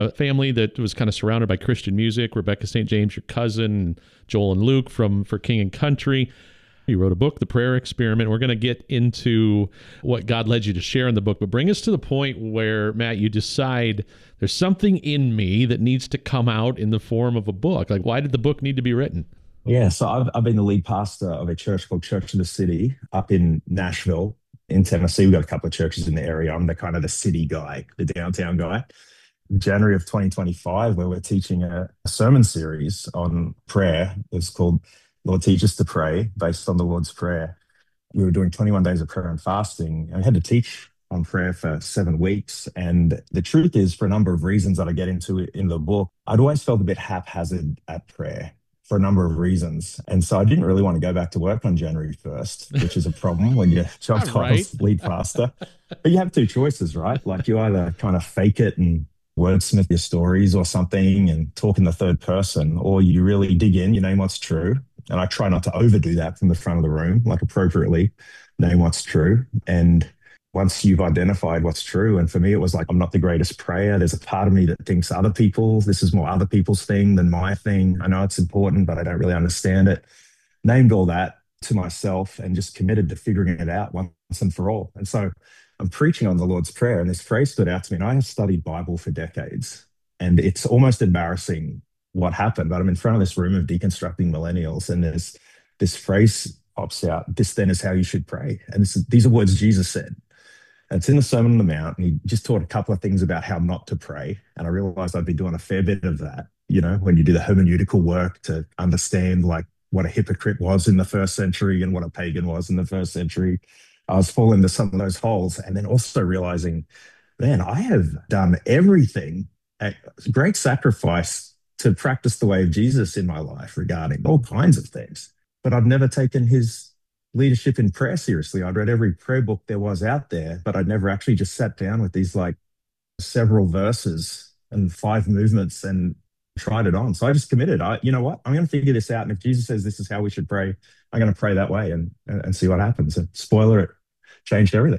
a family that was kind of surrounded by Christian music. Rebecca St. James, your cousin, Joel and Luke from For King and Country. You wrote a book, The Prayer Experiment. We're going to get into what God led you to share in the book, but bring us to the point where, Matt, you decide there's something in me that needs to come out in the form of a book. Like, why did the book need to be written? Yeah, so I've been the lead pastor of a church called Church of the City up in Nashville, in Tennessee. We've got a couple of churches in the area. I'm the kind of the city guy, the downtown guy. January of 2025, where we're teaching a sermon series on prayer. It's called Lord Teach Us to Pray, based on the Lord's Prayer. We were doing 21 days of prayer and fasting, and we had to teach on prayer for 7 weeks. And the truth is, for a number of reasons that I get into in the book, I'd always felt a bit haphazard at prayer for a number of reasons. And so I didn't really want to go back to work on January 1st, which is a problem when your job All right. title's lead pastor. But you have two choices, right? Like you either kind of fake it and wordsmith your stories or something and talk in the third person, or you really dig in, you name what's true. And I try not to overdo that from the front of the room, like appropriately name what's true. And once you've identified what's true, and for me, it was like, I'm not the greatest prayer. There's a part of me that thinks this is more other people's thing than my thing. I know it's important, but I don't really understand it. Named all that to myself and just committed to figuring it out once and for all. And so I'm preaching on the Lord's Prayer, and this phrase stood out to me. And I have studied Bible for decades, and it's almost embarrassing what happened. But I'm in front of this room of deconstructing millennials, and there's this phrase pops out. This then is how you should pray, and these are words Jesus said. And it's in the Sermon on the Mount, and he just taught a couple of things about how not to pray. And I realized I'd been doing a fair bit of that. When you do the hermeneutical work to understand like what a hypocrite was in the first century and what a pagan was in the first century, I was falling into some of those holes. And then also realizing, man, I have done everything at great sacrifice to practice the way of Jesus in my life regarding all kinds of things. But I've never taken his leadership in prayer seriously. I'd read every prayer book there was out there, but I'd never actually just sat down with these like several verses and 5 movements and tried it on. So I just committed. You know what? I'm going to figure this out. And if Jesus says this is how we should pray, I'm going to pray that way and see what happens. And spoiler, it changed everything.